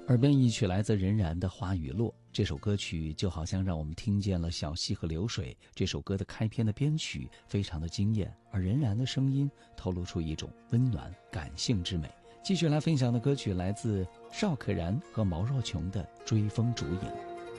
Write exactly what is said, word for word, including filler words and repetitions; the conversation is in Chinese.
耳边一曲来自任然的《花与落》，这首歌曲就好像让我们听见了小溪和流水。这首歌的开篇的编曲非常的惊艳，而任然的声音透露出一种温暖感性之美。继续来分享的歌曲来自邵可然和毛若琼的《追风逐影》。